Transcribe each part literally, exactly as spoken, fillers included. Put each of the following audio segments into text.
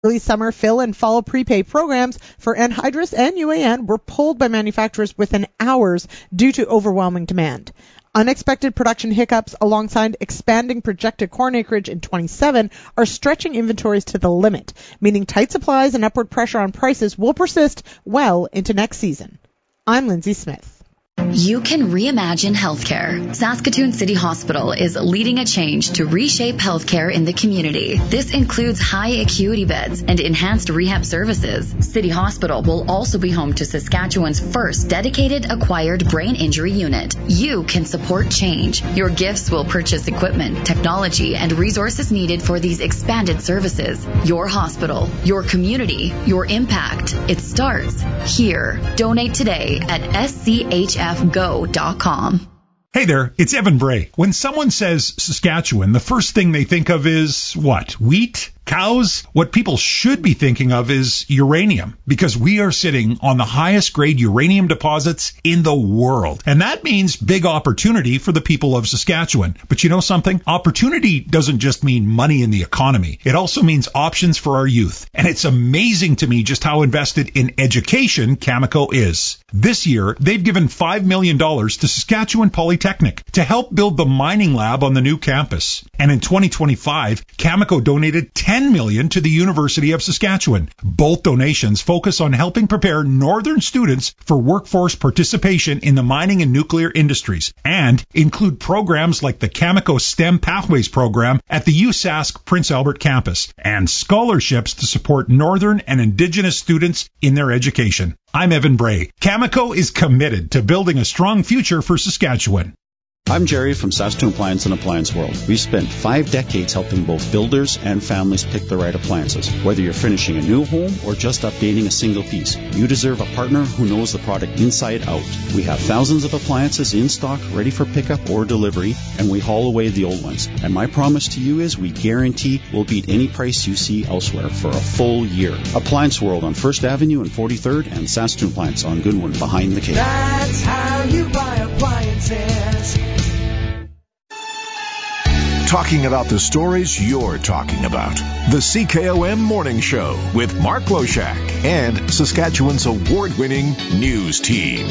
Early summer fill and fall prepay programs for Anhydrous and U A N were pulled by manufacturers within hours due to overwhelming demand. Unexpected production hiccups alongside expanding projected corn acreage in twenty-seven are stretching inventories to the limit, meaning tight supplies and upward pressure on prices will persist well into next season. I'm Lindsay Smith. You can reimagine healthcare. Saskatoon City Hospital is leading a change to reshape healthcare in the community. This includes high acuity beds and enhanced rehab services. City Hospital will also be home to Saskatchewan's first dedicated acquired brain injury unit. You can support change. Your gifts will purchase equipment, technology, and resources needed for these expanded services. Your hospital, your community, your impact. It starts here. Donate today at S C H F go dot com. Hey there, it's Evan Bray. When someone says Saskatchewan, the first thing they think of is what? Wheat? Cows? What people should be thinking of is uranium, because we are sitting on the highest grade uranium deposits in the world. And that means big opportunity for the people of Saskatchewan. But you know something? Opportunity doesn't just mean money in the economy. It also means options for our youth. And it's amazing to me just how invested in education Cameco is. This year, they've given five million dollars to Saskatchewan Polytechnic to help build the mining lab on the new campus. And in twenty twenty-five, Cameco donated ten million dollars to the University of Saskatchewan. Both donations focus on helping prepare northern students for workforce participation in the mining and nuclear industries, and include programs like the Cameco STEM Pathways program at the U S A S C Prince Albert campus, and scholarships to support northern and indigenous students in their education. I'm Evan Bray. Cameco is committed to building a strong future for Saskatchewan. I'm Jerry from Saskatoon Appliance and Appliance World. We've spent five decades helping both builders and families pick the right appliances. Whether you're finishing a new home or just updating a single piece, you deserve a partner who knows the product inside out. We have thousands of appliances in stock, ready for pickup or delivery, and we haul away the old ones. And my promise to you is we guarantee we'll beat any price you see elsewhere for a full year. Appliance World on First Avenue and forty-third, and Saskatoon Appliance on Goodwin behind the cave. That's how you buy appliances. Talking about the stories you're talking about. The C K O M Morning Show with Mark Loshak and Saskatchewan's award-winning news team.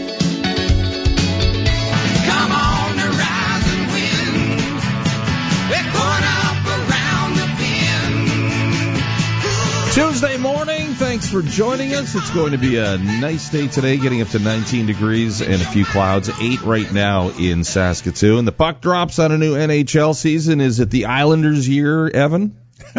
Come on to rise and win. We're going up around the bend. Tuesday morning, thanks for joining us. It's going to be a nice day today, getting up to nineteen degrees and a few clouds. Eight right now in Saskatoon. The puck drops on a new N H L season. Is it the Islanders' year, Evan?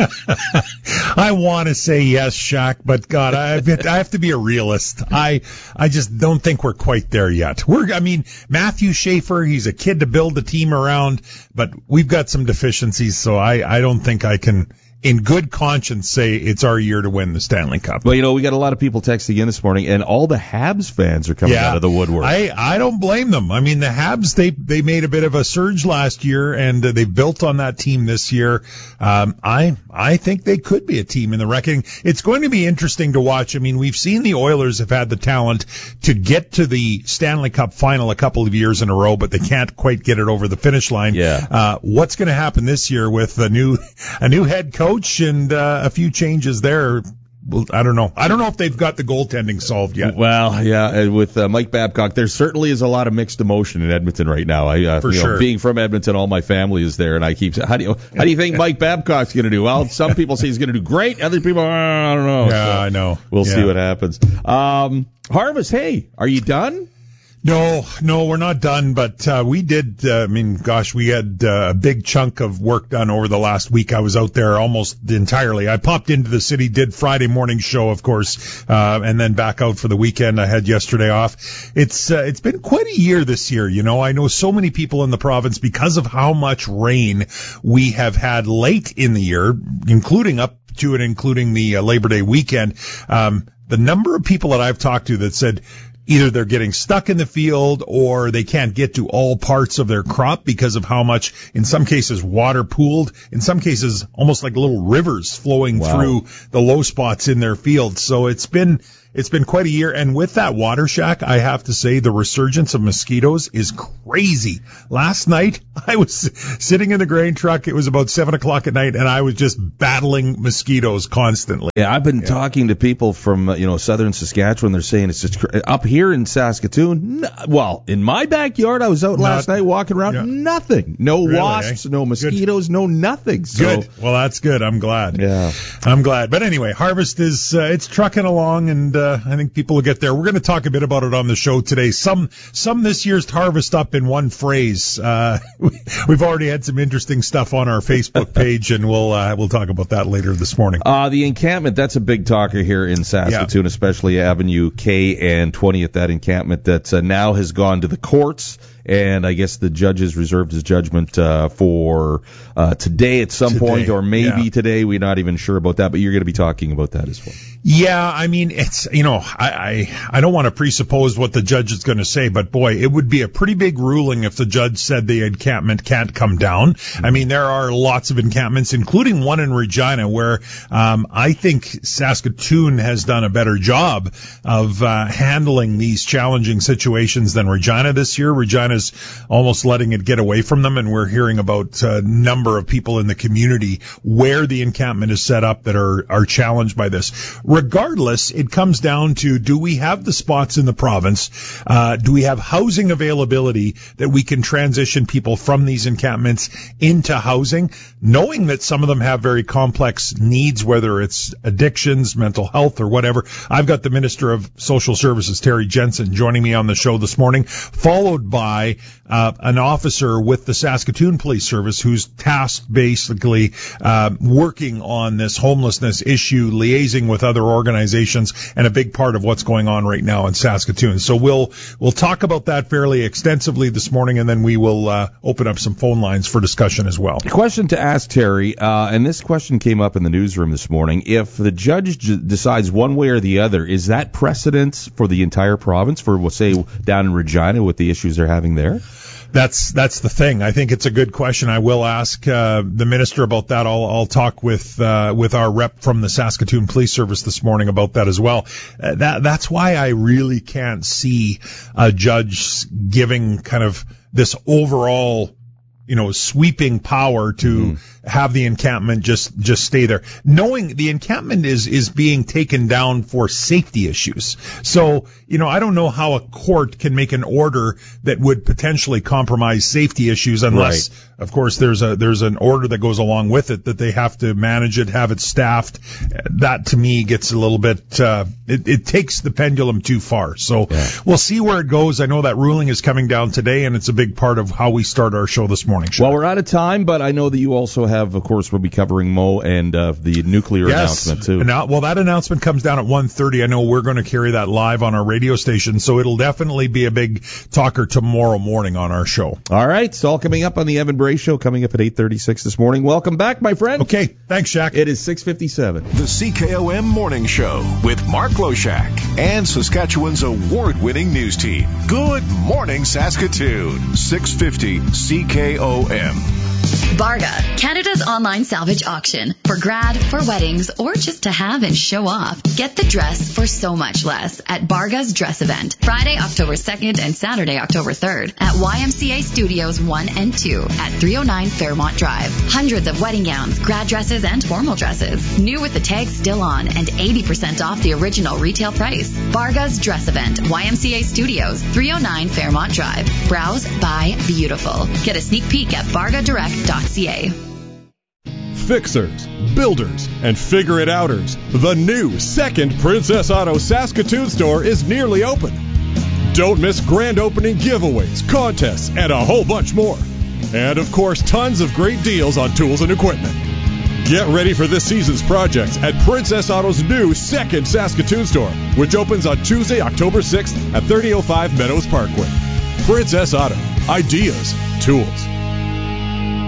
I want to say yes, Shaq, but God, I have, I have to be a realist. I I just don't think we're quite there yet. We're, I mean, Matthew Schaefer, he's a kid to build a team around, but we've got some deficiencies, so I, I don't think I can, in good conscience, say it's our year to win the Stanley Cup. Well, you know, we got a lot of people texting in this morning, and all the Habs fans are coming yeah, out of the woodwork. I, I don't blame them. I mean, the Habs, they they made a bit of a surge last year, and uh, they built on that team this year. Um, I I think they could be a team in the reckoning. It's going to be interesting to watch. I mean, we've seen the Oilers have had the talent to get to the Stanley Cup final a couple of years in a row, but they can't quite get it over the finish line. Yeah. Uh, what's going to happen this year with a new a new head coach and uh, a few changes there? Well, I don't know. I don't know if they've got the goaltending solved yet. Well, yeah, and with uh, Mike Babcock, there certainly is a lot of mixed emotion in Edmonton right now. I, uh, For you sure. know, being from Edmonton, all my family is there, and I keep saying, how do you how do you think Mike Babcock's going to do? Well, some people say he's going to do great. Other people, I don't know. Yeah, so I know. We'll yeah. see what happens. Um, Harvest, hey, are you done? No, no, we're not done, but uh, we did, uh, I mean, gosh, we had uh, a big chunk of work done over the last week. I was out there almost entirely. I popped into the city, did Friday morning show, of course, uh, and then back out for the weekend. I had yesterday off. It's uh, it's been quite a year this year, you know. I know so many people in the province, because of how much rain we have had late in the year, including up to and including the uh, Labor Day weekend. Um, the number of people that I've talked to that said, either they're getting stuck in the field or they can't get to all parts of their crop because of how much, in some cases, water pooled, in some cases, almost like little rivers flowing Wow. through the low spots in their fields. So it's been, it's been quite a year. And with that water shack, I have to say the resurgence of mosquitoes is crazy. Last night, I was sitting in the grain truck. It was about seven o'clock at night, and I was just battling mosquitoes constantly. Yeah, I've been Yeah. talking to people from, uh, you know, southern Saskatchewan. They're saying it's just cra- up here in Saskatoon. n- Well, in my backyard, I was out last Not- night walking around. Yeah. Nothing. No Really, wasps, eh? no mosquitoes, no nothing. So, Good. Well, that's good. I'm glad. Yeah. I'm glad. But anyway, harvest is, uh, it's trucking along, and uh, I think people will get there. We're going to talk a bit about it on the show today. Some some this year's harvest up in one phrase. Uh, we've already had some interesting stuff on our Facebook page, and we'll uh, we'll talk about that later this morning. Uh, the encampment, that's a big talker here in Saskatoon, especially Avenue K and twentieth, that encampment that uh, now has gone to the courts. And I guess the judge has reserved his judgment uh, for uh, today at some Today, point, or maybe yeah. today. We're not even sure about that, but you're going to be talking about that as well. Yeah, I mean, it's, you know, I, I, I don't want to presuppose what the judge is going to say, but boy, it would be a pretty big ruling if the judge said the encampment can't come down. I mean, there are lots of encampments, including one in Regina, where um, I think Saskatoon has done a better job of uh, handling these challenging situations than Regina this year. Regina's almost letting it get away from them, and we're hearing about a number of people in the community where the encampment is set up that are, are challenged by this. Regardless, it comes down to, do we have the spots in the province? Uh, do we have housing availability that we can transition people from these encampments into housing, knowing that some of them have very complex needs, whether it's addictions, mental health, or whatever. I've got the Minister of Social Services, Terry Jensen, joining me on the show this morning, followed by uh, an officer with the Saskatoon Police Service who's tasked basically uh, working on this homelessness issue, liaising with other organizations, and a big part of what's going on right now in Saskatoon. So we'll we'll talk about that fairly extensively this morning, and then we will uh, open up some phone lines for discussion as well. Question to ask Terry, uh, and this question came up in the newsroom this morning. If the judge j- decides one way or the other, is that precedence for the entire province, for, we'll say, down in Regina with the issues they're having there? That's that's the thing. I think it's a good question. I will ask uh, the minister about that. I'll I'll talk with uh, with our rep from the Saskatoon Police Service this morning about that as well. Uh, that that's why I really can't see a judge giving kind of this overall, you know, sweeping power to mm-hmm. have the encampment just just stay there, knowing the encampment is is being taken down for safety issues. So, you know, I don't know how a court can make an order that would potentially compromise safety issues unless, right. of course, there's a there's an order that goes along with it that they have to manage it, have it staffed. That to me gets a little bit uh, it, it takes the pendulum too far. So yeah. we'll see where it goes. I know that ruling is coming down today, and it's a big part of how we start our show this morning. Well, we're out of time, but I know that you also have, of course, we'll be covering Mo and uh, the nuclear yes. announcement, too. Now, well, that announcement comes down at one thirty. I know we're going to carry that live on our radio station, so it'll definitely be a big talker tomorrow morning on our show. All right. It's all coming up on the Evan Bray Show, coming up at eight thirty-six this morning. Welcome back, my friend. Okay. Thanks, Shaq. It is six fifty-seven. The C K O M Morning Show with Mark Loshak and Saskatchewan's award-winning news team. Good morning, Saskatoon. six fifty C K O M. Barga, Canada's online salvage auction. For grad, for weddings, or just to have and show off. Get the dress for so much less at Barga's dress event. Friday, October second and Saturday, October third at Y M C A Studios one and two at three oh nine Fairmont Drive. Hundreds of wedding gowns, grad dresses, and formal dresses. New with the tags still on and eighty percent off the original retail price. Barga's dress event. Y M C A Studios, three oh nine Fairmont Drive. Browse, buy, beautiful. Get a sneak peek at barga direct dot c a. Fixers, builders, and figure-it-outers. The new second Princess Auto Saskatoon store is nearly open. Don't miss grand opening giveaways, contests, and a whole bunch more. And, of course, tons of great deals on tools and equipment. Get ready for this season's projects at Princess Auto's new second Saskatoon store, which opens on Tuesday, October sixth at thirty oh five Meadows Parkway. Princess Auto. Ideas. Tools.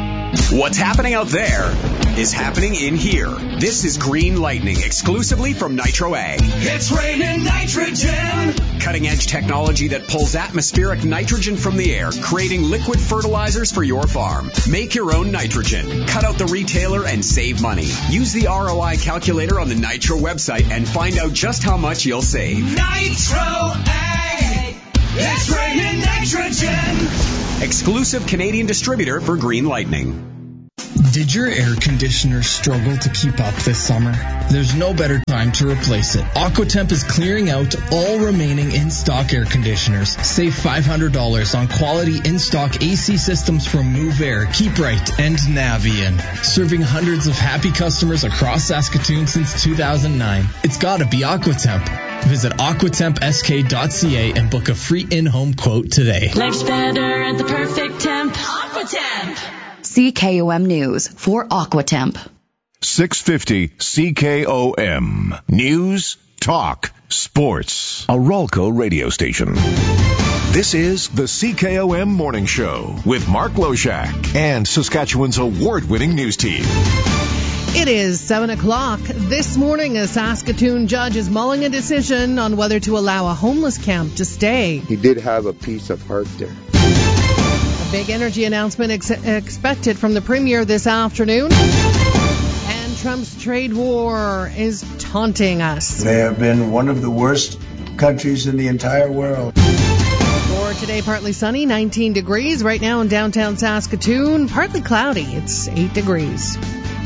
What's happening out there is happening in here. This is Green Lightning, exclusively from Nitro Ag. It's raining nitrogen. Cutting-edge technology that pulls atmospheric nitrogen from the air, creating liquid fertilizers for your farm. Make your own nitrogen. Cut out the retailer and save money. Use the R O I calculator on the Nitro website and find out just how much you'll save. Nitro Ag. It's raining nitrogen. Exclusive Canadian distributor for Green Lightning. Did your air conditioner struggle to keep up this summer? There's no better time to replace it. Aquatemp is clearing out all remaining in-stock air conditioners. Save five hundred dollars on quality in-stock A C systems from Move Air, Keep Right, and Navian. Serving hundreds of happy customers across Saskatoon since two thousand nine. It's gotta be Aquatemp. Visit aquatemp s k dot c a and book a free in-home quote today. Life's better at the perfect temp. Aquatemp. C K O M News for Aquatemp. six fifty C K O M. News, talk, sports. A Rolco radio station. This is the C K O M Morning Show with Mark Loshak and Saskatchewan's award-winning news team. It is seven o'clock. This morning, a Saskatoon judge is mulling a decision on whether to allow a homeless camp to stay. He did have a piece of heart there. A big energy announcement ex- expected from the Premier this afternoon. And Trump's trade war is taunting us. They have been one of the worst countries in the entire world. For today, partly sunny, nineteen degrees. Right now in downtown Saskatoon, partly cloudy. It's eight degrees.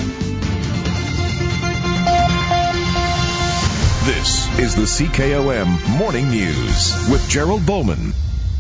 This is the C K O M Morning News with Gerald Bowman.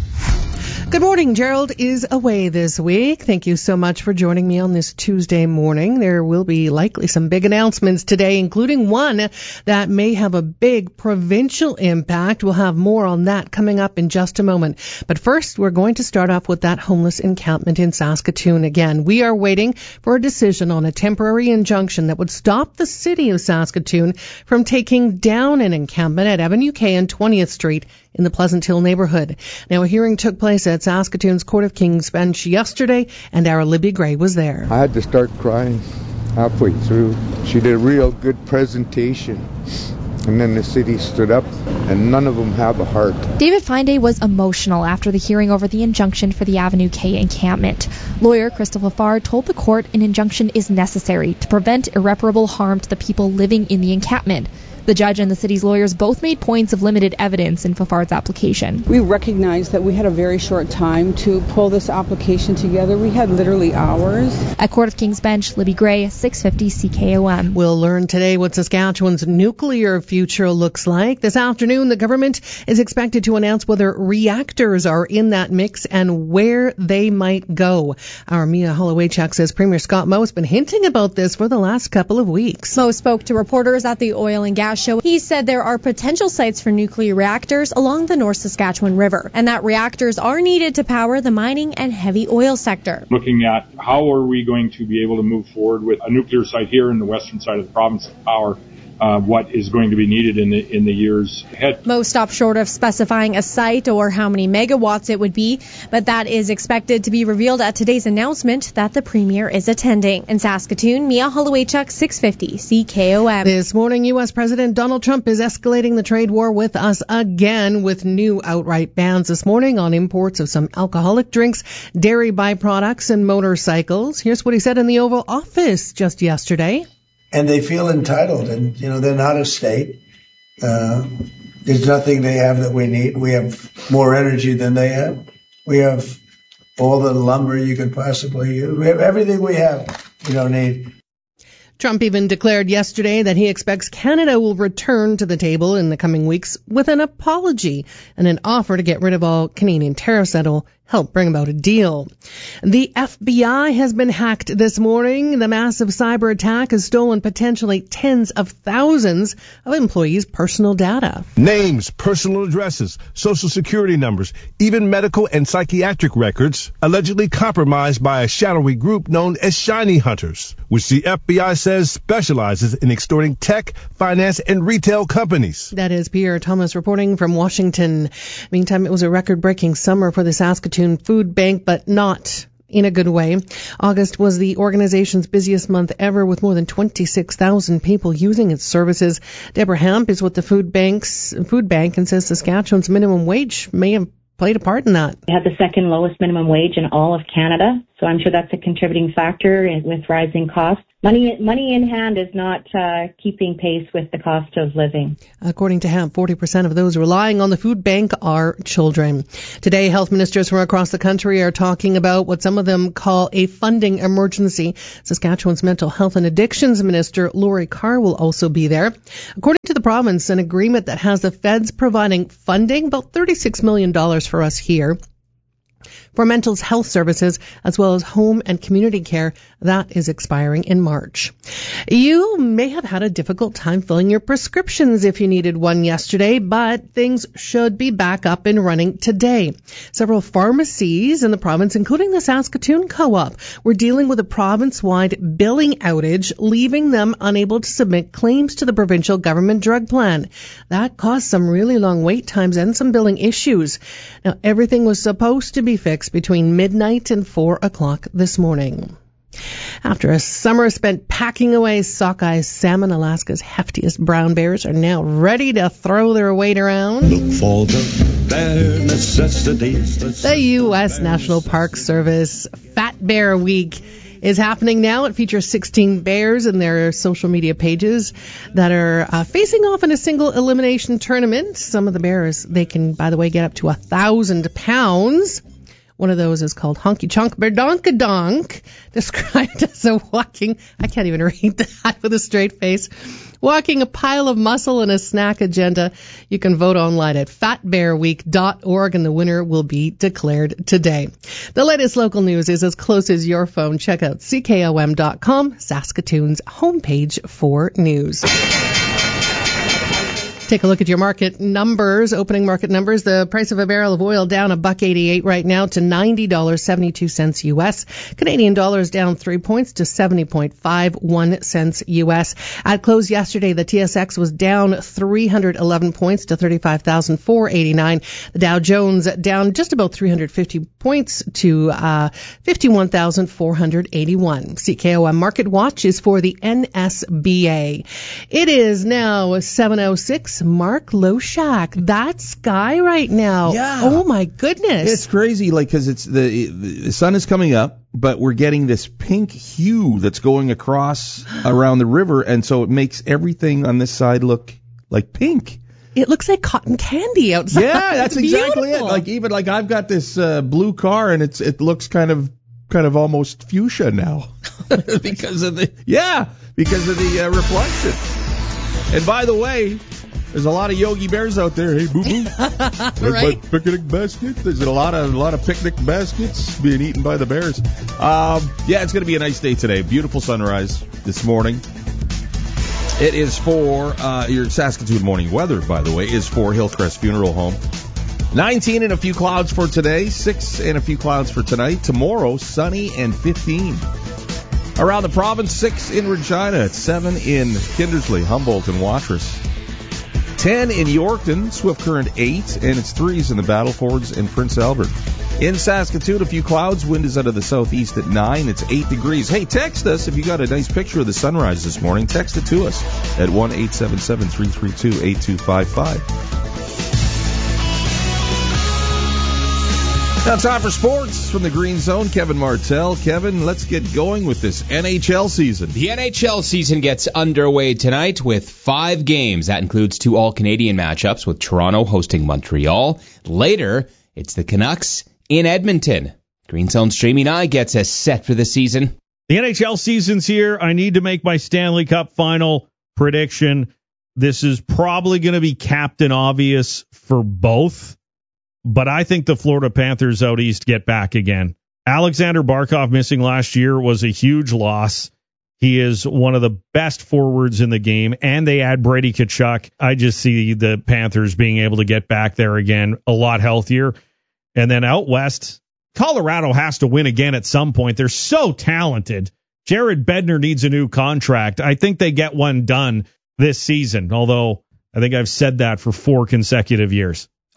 Good morning. Gerald is away this week. Thank you so much for joining me on this Tuesday morning. There will be likely some big announcements today, including one that may have a big provincial impact. We'll have more on that coming up in just a moment. But first, we're going to start off with that homeless encampment in Saskatoon again. We are waiting for a decision on a temporary injunction that would stop the city of Saskatoon from taking down an encampment at Avenue K and twentieth Street in the Pleasant Hill neighborhood. Now, a hearing took place at Saskatoon's Court of King's Bench yesterday, and our Libby Gray was there. I had to start crying halfway through. She did a real good presentation. And then the city stood up, and none of them have a heart. David Fine was emotional after the hearing over the injunction for the Avenue K encampment. Lawyer Christopher Farr told the court an injunction is necessary to prevent irreparable harm to the people living in the encampment. The judge and the city's lawyers both made points of limited evidence in Fafard's application. We recognize that we had a very short time to pull this application together. We had literally hours. At Court of King's Bench, Libby Gray, six fifty C K O M. We'll learn today what Saskatchewan's nuclear future looks like. This afternoon, the government is expected to announce whether reactors are in that mix and where they might go. Our Mia Holowaychuk says Premier Scott Moe has been hinting about this for the last couple of weeks. Moe spoke to reporters at the Oil and Gas Show. He said there are potential sites for nuclear reactors along the North Saskatchewan River, and that reactors are needed to power the mining and heavy oil sector. Looking at how are we going to be able to move forward with a nuclear site here in the western side of the province to power Uh, what is going to be needed in the in the years ahead. Moe stopped short of specifying a site or how many megawatts it would be, but that is expected to be revealed at today's announcement that the Premier is attending. In Saskatoon, Mia Holowaychuk, six fifty C K O M. This morning, U S. President Donald Trump is escalating the trade war with us again with new outright bans this morning on imports of some alcoholic drinks, dairy byproducts, and motorcycles. Here's what he said in the Oval Office just yesterday. And they feel entitled, and, you know, they're not a state. Uh, there's nothing they have that we need. We have more energy than they have. We have all the lumber you could possibly use. We have everything we have. We don't need. Trump even declared yesterday that he expects Canada will return to the table in the coming weeks with an apology and an offer to get rid of all Canadian tariffs that'll help bring about a deal. The F B I has been hacked this morning. The massive cyber attack has stolen potentially tens of thousands of employees' personal data. Names, personal addresses, social security numbers, even medical and psychiatric records allegedly compromised by a shadowy group known as Shiny Hunters, which the F B I says specializes in extorting tech, finance, and retail companies. That is Pierre Thomas reporting from Washington. Meantime, it was a record-breaking summer for the Saskatoon Food Bank, but not in a good way. August was the organization's busiest month ever, with more than twenty-six thousand people using its services. Deborah Hamp is with the Food Bank's Food Bank and says Saskatchewan's minimum wage may have played a part in that. We have the second lowest minimum wage in all of Canada, so I'm sure that's a contributing factor in, with rising costs. Money, money in hand is not uh, keeping pace with the cost of living. According to Hamp, forty percent of those relying on the food bank are children. Today, health ministers from across the country are talking about what some of them call a funding emergency. Saskatchewan's mental health and addictions minister, Lori Carr, will also be there. According to the province, an agreement that has the feds providing funding, about thirty-six million dollars for us here, for mental health services, as well as home and community care, that is expiring in March. You may have had a difficult time filling your prescriptions if you needed one yesterday, but things should be back up and running today. Several pharmacies in the province, including the Saskatoon Co-op, were dealing with a province-wide billing outage, leaving them unable to submit claims to the provincial government drug plan. That caused some really long wait times and some billing issues. Now, everything was supposed to be fixed between midnight and four o'clock this morning. After a summer spent packing away sockeye salmon, Alaska's heftiest brown bears are now ready to throw their weight around. Look for the bare necessities. The U S National Park Service Fat Bear Week is happening now. It features sixteen bears in their social media pages that are uh, facing off in a single elimination tournament. Some of the bears, they can, by the way, get up to a thousand pounds. One of those is called Honky Chonk Berdonkadonk, described as a walking, I can't even read that with a straight face, walking a pile of muscle and a snack agenda. You can vote online at fat bear week dot org, and the winner will be declared today. The latest local news is as close as your phone. Check out C K O M dot com, Saskatoon's homepage for news. Take a look at your market numbers, opening market numbers. The price of a barrel of oil down a buck eighty-eight right now to ninety dollars and seventy-two cents U S. Canadian dollars down three points to seventy point five one cents U S. At close yesterday, the T S X was down three hundred eleven points to thirty-five thousand four hundred eighty-nine. The Dow Jones down just about three hundred fifty points to uh, fifty-one thousand four hundred eighty-one. C K O M Market Watch is for the N S B A. It is now seven oh six. Mark Loshak, that sky right now. Yeah. Oh my goodness. It's crazy, like, because it's the the sun is coming up, but we're getting this pink hue that's going across around the river, and so it makes everything on this side look like pink. It looks like cotton candy outside. Yeah, that's exactly Beautiful. it. Like even like I've got this uh, blue car, and it's it looks kind of kind of almost fuchsia now because of the yeah because of the uh, reflection. And by the way, there's a lot of Yogi Bears out there. Hey, boo boo. There's Right. my picnic basket. There's a lot of a lot of picnic baskets being eaten by the bears. Um, yeah, it's going to be a nice day today. Beautiful sunrise this morning. It is for uh, your Saskatoon morning weather, by the way, is for Hillcrest Funeral Home. nineteen and a few clouds for today. six and a few clouds for tonight. Tomorrow, sunny and fifteen. Around the province, six in Regina. It's seven in Kindersley, Humboldt, and Watrous. ten in Yorkton, Swift Current eight, and it's threes in the Battlefords and Prince Albert. In Saskatoon, a few clouds, wind is out of the southeast at nine, it's eight degrees. Hey, text us if you got a nice picture of the sunrise this morning. Text it to us at one eight seven seven, three three two, eight two five five. Now time for sports from the Green Zone. Kevin Martell. Kevin, let's get going with this N H L season. The N H L season gets underway tonight with five games. That includes two All-Canadian matchups with Toronto hosting Montreal. Later, it's the Canucks in Edmonton. Green Zone Streaming Eye gets us set for the season. The N H L season's here. I need to make my Stanley Cup final prediction. This is probably going to be Captain Obvious for both. But I think the Florida Panthers out east get back again. Alexander Barkov missing last year was a huge loss. He is one of the best forwards in the game, and they add Brady Tkachuk. I just see the Panthers being able to get back there again a lot healthier. And then out west, Colorado has to win again at some point. They're so talented. Jared Bednar needs a new contract. I think they get one done this season, although I think I've said that for four consecutive years.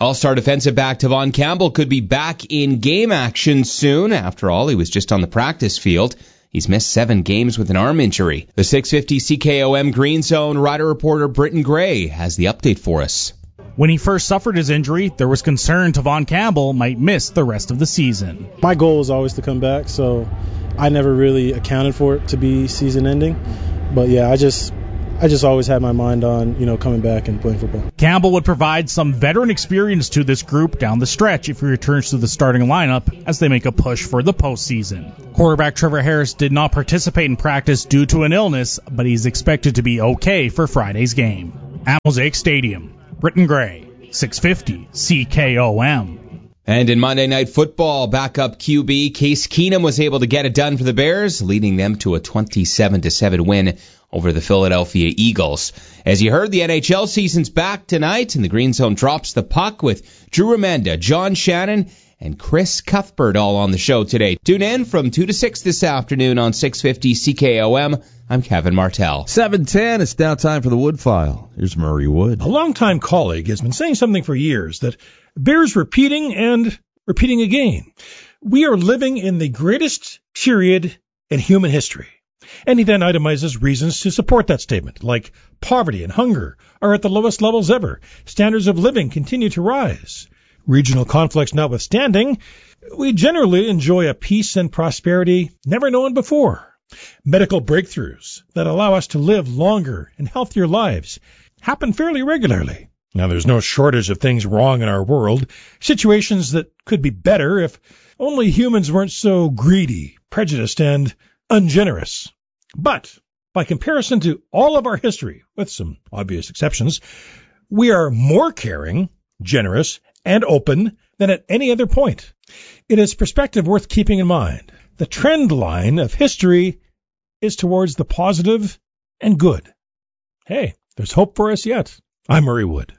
All-star defensive back Tavon Campbell could be back in game action soon. After all, he was just on the practice field. He's missed seven games with an arm injury. The six fifty C K O M Green Zone rider reporter Britton Gray has the update for us. When he first suffered his injury, there was concern Tavon Campbell might miss the rest of the season. My goal was always to come back, so I never really accounted for it to be season ending. But yeah, I just I just always had my mind on, you know, coming back and playing football. Campbell would provide some veteran experience to this group down the stretch if he returns to the starting lineup as they make a push for the postseason. Quarterback Trevor Harris did not participate in practice due to an illness, but he's expected to be okay for Friday's game. At Mosaic Stadium, Britton Gray, six fifty C K O M. And in Monday Night Football, backup Q B Case Keenum was able to get it done for the Bears, leading them to a twenty-seven to seven win over the Philadelphia Eagles. As you heard, the N H L season's back tonight, and the Green Zone drops the puck with Drew Remenda, John Shannon, and Chris Cuthbert all on the show today. Tune in from two to six this afternoon on six fifty C K O M. I'm Kevin Martell. seven ten, it's now time for the Wood File. Here's Murray Wood. A longtime colleague has been saying something for years that bears repeating and repeating again. We are living in the greatest period in human history. And he then itemizes reasons to support that statement, like poverty and hunger are at the lowest levels ever. Standards of living continue to rise. Regional conflicts notwithstanding, we generally enjoy a peace and prosperity never known before. Medical breakthroughs that allow us to live longer and healthier lives happen fairly regularly. Now, there's no shortage of things wrong in our world, situations that could be better if only humans weren't so greedy, prejudiced, and ungenerous. But by comparison to all of our history, with some obvious exceptions, we are more caring, generous, and open than at any other point. It is perspective worth keeping in mind. The trend line of history is towards the positive and good. Hey, there's hope for us yet. I'm Murray Wood.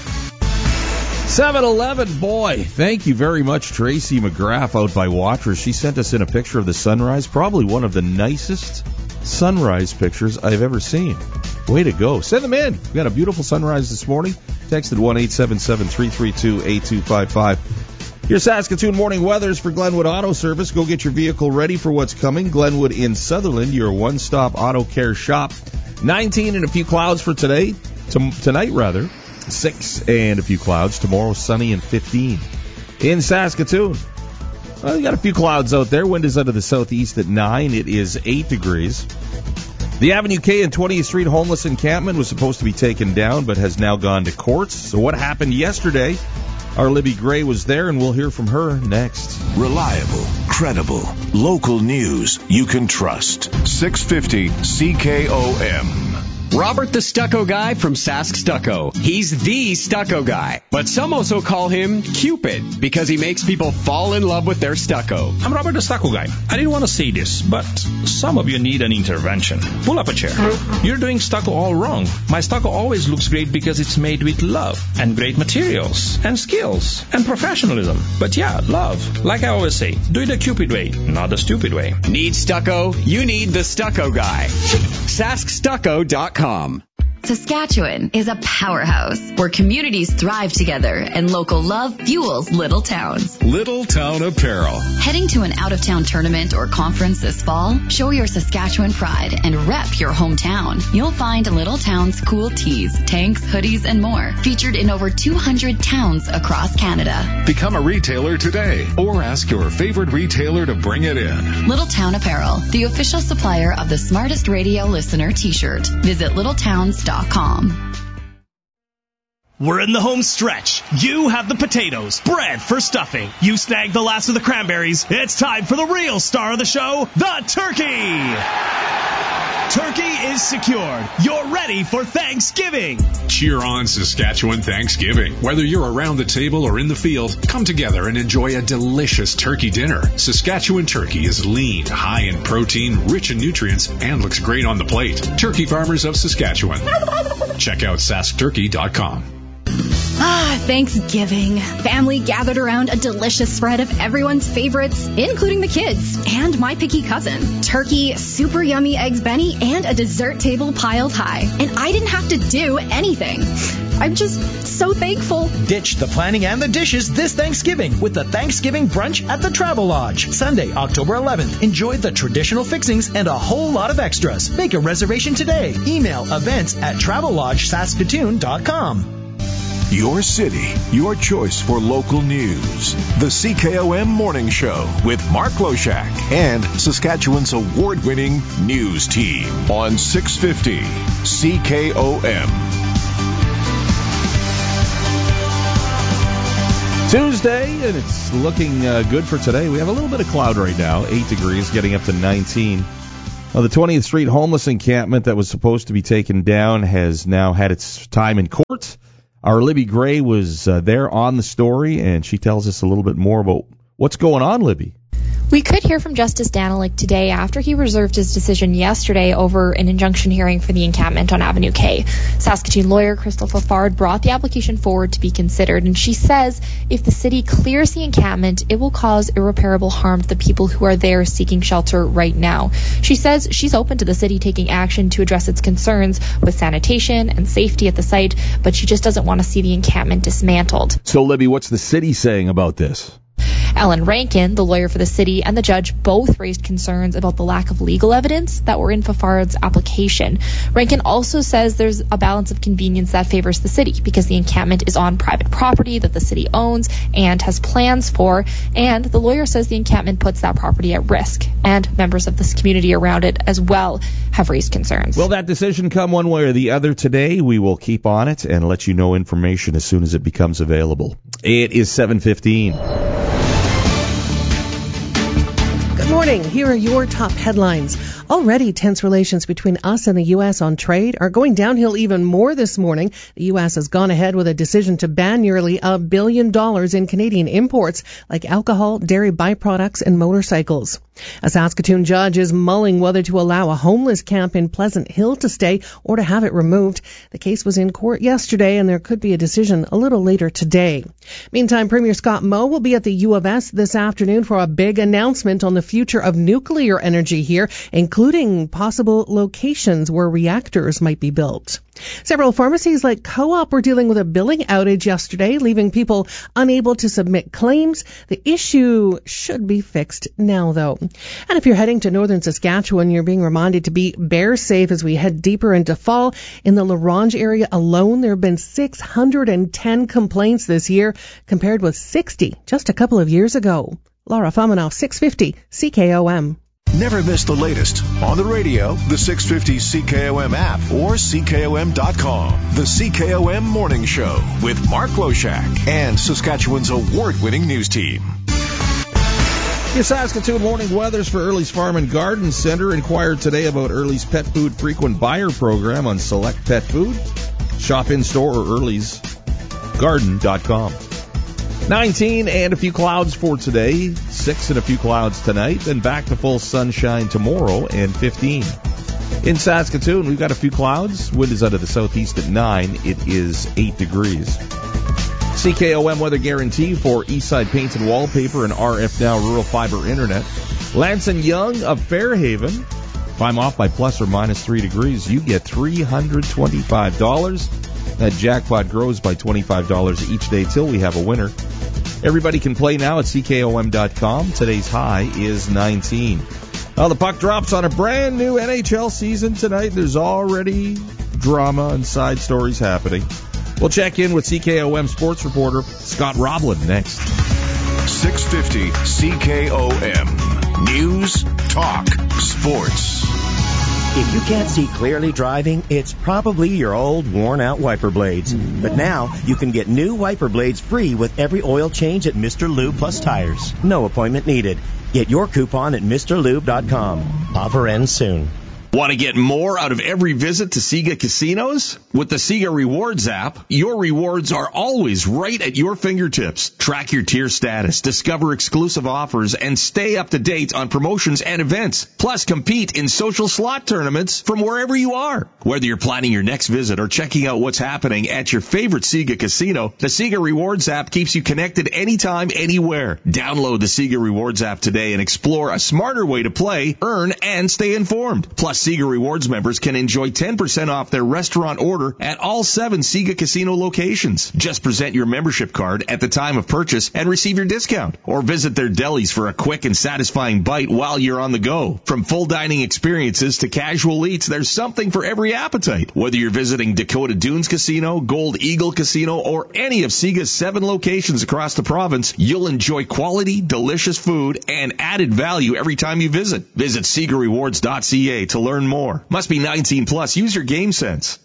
seven eleven, boy, thank you very much, Tracy McGrath out by Watrous. She sent us in a picture of the sunrise, probably one of the nicest sunrise pictures I've ever seen. Way to go. Send them in. We got a beautiful sunrise this morning. Texted one eight seven seven, three three two, eight two five five. Your Saskatoon morning weathers for Glenwood Auto Service. Go get your vehicle ready for what's coming. Glenwood in Sutherland, your one-stop auto care shop. nineteen and a few clouds for today. T- tonight, rather. six and a few clouds. Tomorrow, sunny and fifteen. In Saskatoon, well, you got a few clouds out there. Wind is out of the southeast at nine. It is eight degrees. The Avenue K and twentieth Street homeless encampment was supposed to be taken down, but has now gone to courts. So what happened yesterday? Our Libby Gray was there, and we'll hear from her next. Reliable, credible, local news you can trust. six fifty C K O M. Robert the Stucco Guy from Sask Stucco. He's the stucco guy, but some also call him Cupid because he makes people fall in love with their stucco. I'm Robert the Stucco Guy. I didn't want to say this, but some of you need an intervention. Pull up a chair. You're doing stucco all wrong. My stucco always looks great because it's made with love and great materials and skills and professionalism. But yeah, love. Like I always say, do it the Cupid way, not the stupid way. Need stucco? You need the Stucco Guy. Sask Stucco dot com. Saskatchewan is a powerhouse where communities thrive together and local love fuels little towns. Little Town Apparel. Heading to an out-of-town tournament or conference this fall? Show your Saskatchewan pride and rep your hometown. You'll find Little Town's cool tees, tanks, hoodies, and more featured in over two hundred towns across Canada. Become a retailer today or ask your favorite retailer to bring it in. Little Town Apparel, the official supplier of the Smartest Radio Listener t-shirt. Visit little towns dot com. We're in the home stretch. You have the potatoes, bread for stuffing. You snagged the last of the cranberries. It's time for the real star of the show, the turkey. Turkey is secured. You're ready for Thanksgiving. Cheer on Saskatchewan Thanksgiving. Whether you're around the table or in the field, come together and enjoy a delicious turkey dinner. Saskatchewan turkey is lean, high in protein, rich in nutrients, and looks great on the plate. Turkey Farmers of Saskatchewan. Check out sask turkey dot com. Ah, Thanksgiving. Family gathered around a delicious spread of everyone's favorites, including the kids and my picky cousin. Turkey, super yummy eggs Benny, and a dessert table piled high. And I didn't have to do anything. I'm just so thankful. Ditch the planning and the dishes this Thanksgiving with the Thanksgiving Brunch at the Travel Lodge. Sunday, October eleventh. Enjoy the traditional fixings and a whole lot of extras. Make a reservation today. Email events at travel lodge saskatoon dot com. Your city, your choice for local news. The C K O M Morning Show with Mark Loshak and Saskatchewan's award-winning news team on six fifty C K O M. Tuesday, and it's looking uh, good for today. We have a little bit of cloud right now, eight degrees, getting up to nineteen. Well, the twentieth Street homeless encampment that was supposed to be taken down has now had its time in court. Our Libby Gray was uh, there on the story, and she tells us a little bit more about what's going on, Libby. We could hear from Justice Danilick today after he reserved his decision yesterday over an injunction hearing for the encampment on Avenue K. Saskatoon lawyer Crystal Fafard brought the application forward to be considered, and she says if the city clears the encampment, it will cause irreparable harm to the people who are there seeking shelter right now. She says she's open to the city taking action to address its concerns with sanitation and safety at the site, but she just doesn't want to see the encampment dismantled. So, Libby, what's the city saying about this? Ellen Rankin, the lawyer for the city, and the judge both raised concerns about the lack of legal evidence that were in Fafard's application. Rankin also says there's a balance of convenience that favors the city because the encampment is on private property that the city owns and has plans for, and the lawyer says the encampment puts that property at risk, and members of this community around it as well have raised concerns. Will that decision come one way or the other today? We will keep on it and let you know information as soon as it becomes available. It is seven fifteen. Good morning. Here are your top headlines. Already tense relations between us and the U S on trade are going downhill even more this morning. The U S has gone ahead with a decision to ban nearly a billion dollars in Canadian imports like alcohol, dairy byproducts, and motorcycles. A Saskatoon judge is mulling whether to allow a homeless camp in Pleasant Hill to stay or to have it removed. The case was in court yesterday, and there could be a decision a little later today. Meantime, Premier Scott Moe will be at the U of S this afternoon for a big announcement on the future of nuclear energy here, including possible locations where reactors might be built. Several pharmacies like Co-op were dealing with a billing outage yesterday, leaving people unable to submit claims. The issue should be fixed now, though. And if you're heading to northern Saskatchewan, you're being reminded to be bear safe as we head deeper into fall. In the La Ronge area alone, there have been six hundred ten complaints this year, compared with sixty just a couple of years ago. Laura Faminoff, six fifty C K O M. Never miss the latest on the radio, the six fifty C K O M app, or C K O M dot com. The C K O M Morning Show with Mark Loshak and Saskatchewan's award-winning news team. Your Saskatoon morning weathers for Early's Farm and Garden Center. Inquired today about Early's Pet Food Frequent Buyer Program on Select Pet Food. Shop in-store or earlys garden dot com. nineteen and a few clouds for today. six and a few clouds tonight. Then back to full sunshine tomorrow and fifteen. In Saskatoon, we've got a few clouds. Wind is out of the southeast at nine. It is eight degrees. C K O M weather guarantee for Eastside Paints and Wallpaper and R F Now Rural Fiber Internet. Lance and Young of Fairhaven. If I'm off by plus or minus three degrees, you get three hundred twenty-five dollars. That jackpot grows by twenty-five dollars each day till we have a winner. Everybody can play now at C K O M dot com. Today's high is nineteen. Well, the puck drops on a brand new N H L season tonight. There's already drama and side stories happening. We'll check in with C K O M sports reporter Scott Roblin next. six fifty C K O M. News, talk, sports. If you can't see clearly driving, it's probably your old worn-out wiper blades. But now, you can get new wiper blades free with every oil change at Mister Lube Plus Tires. No appointment needed. Get your coupon at Mr Lube dot com. Offer ends soon. Want to get more out of every visit to Sega Casinos? With the Sega Rewards app, your rewards are always right at your fingertips. Track your tier status, discover exclusive offers, and stay up to date on promotions and events. Plus, compete in social slot tournaments from wherever you are. Whether you're planning your next visit or checking out what's happening at your favorite Sega Casino, the Sega Rewards app keeps you connected anytime, anywhere. Download the Sega Rewards app today and explore a smarter way to play, earn, and stay informed. Plus, Sega Rewards members can enjoy ten percent off their restaurant order at all seven Sega Casino locations. Just present your membership card at the time of purchase and receive your discount. Or visit their delis for a quick and satisfying bite while you're on the go. From full dining experiences to casual eats, there's something for every appetite. Whether you're visiting Dakota Dunes Casino, Gold Eagle Casino, or any of Sega's seven locations across the province, you'll enjoy quality, delicious food and added value every time you visit. Visit Sega Rewards dot C A to learn more. Must be nineteen plus. Use your game sense.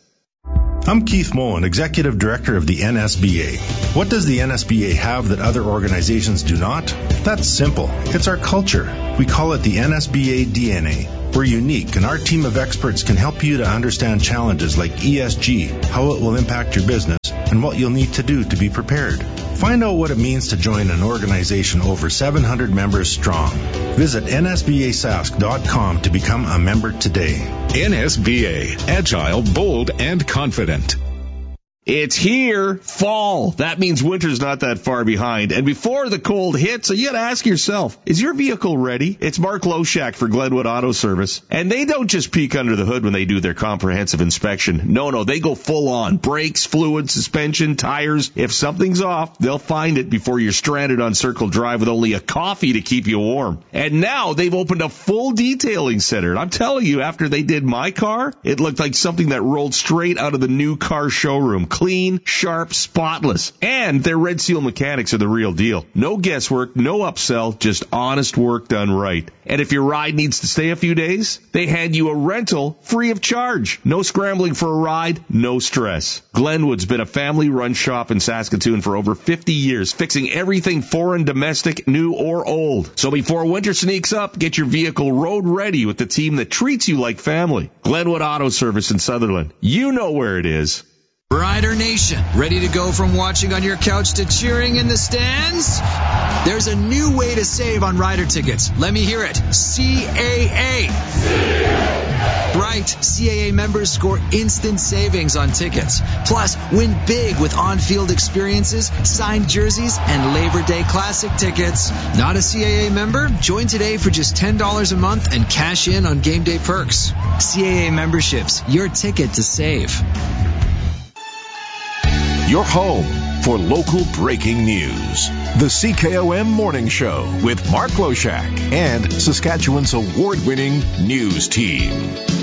I'm Keith Mullen, Executive Director of the N S B A. What does the N S B A have that other organizations do not? That's simple. It's our culture. We call it the N S B A D N A. We're unique, and our team of experts can help you to understand challenges like E S G, how it will impact your business, and what you'll need to do to be prepared. Find out what it means to join an organization over seven hundred members strong. Visit N S B A sask dot com to become a member today. N S B A, agile, bold, and confident. It's here, fall. That means winter's not that far behind. And before the cold hits, you got to ask yourself, is your vehicle ready? It's Mark Loshak for Glenwood Auto Service. And they don't just peek under the hood when they do their comprehensive inspection. No, no, they go full on. Brakes, fluid, suspension, tires. If something's off, they'll find it before you're stranded on Circle Drive with only a coffee to keep you warm. And now they've opened a full detailing center. And I'm telling you, after they did my car, it looked like something that rolled straight out of the new car showroom. Clean, sharp, spotless. And their Red Seal mechanics are the real deal. No guesswork, no upsell, just honest work done right. And if your ride needs to stay a few days, they hand you a rental free of charge. No scrambling for a ride, no stress. Glenwood's been a family-run shop in Saskatoon for over fifty years, fixing everything foreign, domestic, new, or old. So before winter sneaks up, get your vehicle road ready with the team that treats you like family. Glenwood Auto Service in Sutherland. You know where it is. Rider Nation, ready to go from watching on your couch to cheering in the stands? There's a new way to save on rider tickets. Let me hear it. C A A. Right, C A A members score instant savings on tickets. Plus, win big with on-field experiences, signed jerseys, and Labor Day Classic tickets. Not a C A A member? Join today for just ten dollars a month and cash in on game day perks. C A A memberships, your ticket to save. Your home for local breaking news. The C K O M Morning Show with Mark Loshak and Saskatchewan's award-winning news team.